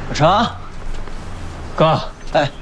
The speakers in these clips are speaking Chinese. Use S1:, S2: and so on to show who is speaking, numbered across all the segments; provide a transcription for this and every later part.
S1: 小成，
S2: 哥，
S1: 哎，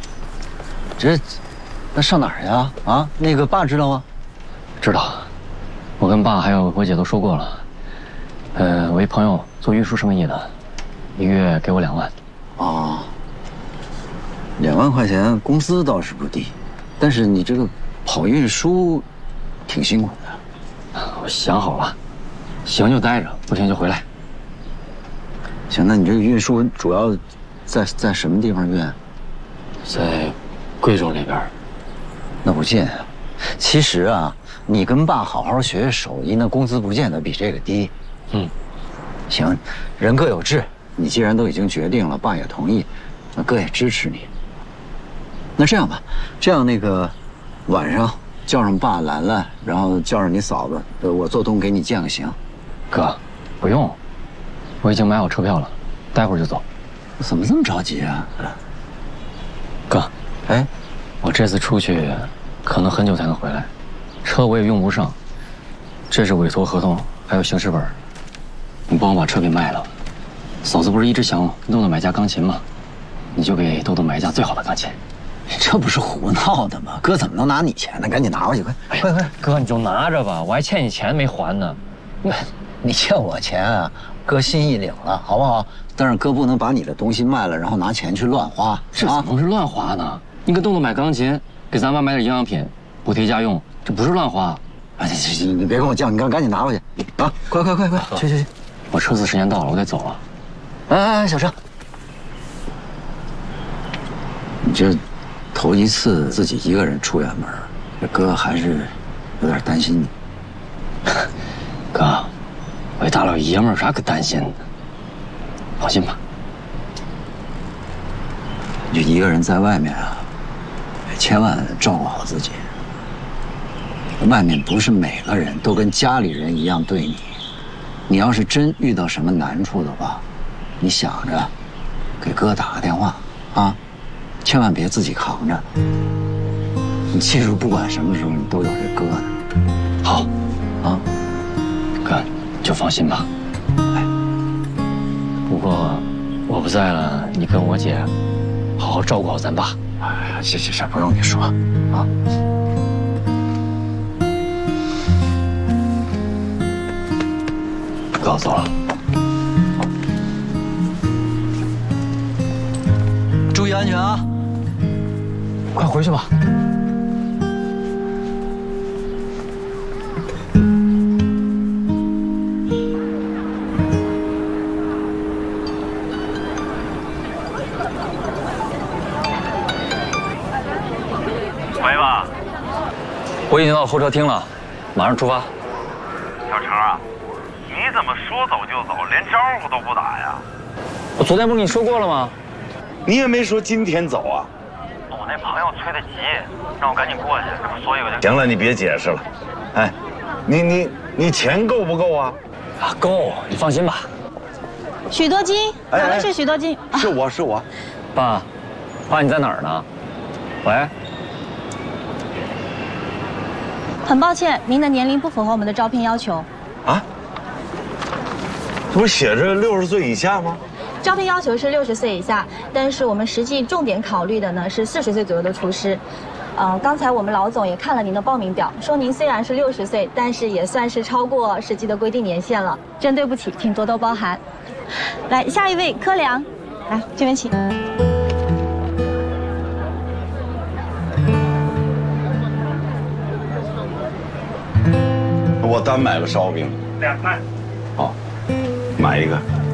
S1: 那上哪儿呀？啊，那个爸知道吗？
S2: 知道，我跟爸还有我姐都说过了。我一朋友做运输生意的，一个月给我2万。
S1: 哦，2万块钱工资倒是不低，但是你这个跑运输挺辛苦的。
S2: 我想好了，行就待着，不行就回来。
S1: 行，那你这个运输主要在什么地方运？
S2: 在贵州那边。
S1: 那不近啊。其实啊，你跟爸好好学学手艺，那工资不见得比这个低。行，人各有志。你既然都已经决定了，爸也同意，那哥也支持你。那这样吧，这样那个晚上叫上爸、兰兰，然后叫上你嫂子，我做东给你见个行。
S2: 哥，不用，我已经买好车票了，待会儿就走。
S1: 怎么这么着急啊？
S2: 哥，
S1: 哎，
S2: 我这次出去可能很久才能回来，车我也用不上，这是委托合同，还有行事本。你帮我把车给卖了。嫂子不是一直想豆豆买架钢琴吗？你就给豆豆买一架最好的钢琴。
S1: 这不是胡闹的吗？哥怎么能拿你钱呢？赶紧拿回去，快！
S2: 哥，你就拿着吧，我还欠你钱没还呢。
S1: 你欠我钱啊，哥心意领了，好不好？但是哥不能把你的东西卖了，然后拿钱去乱花。
S2: 这怎么能是乱花呢？你给豆豆买钢琴，给咱爸买点营养品，补贴家用，这不是乱花。
S1: 哎，行，你别跟我犟，你赶紧拿回去啊！快，去！
S2: 我车子时间到了，我得走了。
S1: 哎，小郑，你这头一次自己一个人出远门，这哥还是有点担心你。
S2: 哥，我一大老爷们儿，有啥可担心的？放心吧。
S1: 你就一个人在外面啊，千万照顾好自己。外面不是每个人都跟家里人一样对你，你要是真遇到什么难处的话，你想着给哥打个电话啊，千万别自己扛着。你记住，不管什么时候你都有这哥的。
S2: 好，
S1: 啊，
S2: 哥就放心吧。
S1: 哎，
S2: 不过我不在了，你跟我姐好好照顾好咱爸。
S1: 哎呀，这不用你说啊。
S2: 哥，我走了。
S1: 注意安全啊！
S2: 快回去吧。
S3: 喂吧，
S2: 我已经到候车厅了，马上出发。
S3: 小程啊，你怎么说走就走，连招呼都不打呀？
S2: 我昨天不是跟你说过了吗？
S3: 你也没说今天走啊。
S4: 我那朋友催得急，让我赶紧过去，这不所以我就……
S3: 行了，你别解释了。哎，你钱够不够啊？
S2: 啊，够，你放心吧。
S5: 许多金，哪位是许多金？
S3: 是我。
S2: 爸，爸你在哪儿呢？喂。
S5: 很抱歉，您的年龄不符合我们的招聘要求。
S3: 啊？这不写着60岁以下吗？
S5: 招聘要求是60岁以下，但是我们实际重点考虑的呢是40岁左右的厨师。刚才我们老总也看了您的报名表，说您虽然是60岁，但是也算是超过实际的规定年限了，真对不起，请多多包涵。来，下一位柯良，来这边请。
S3: 我单买个烧饼，
S4: 2份。
S3: 好，买一个。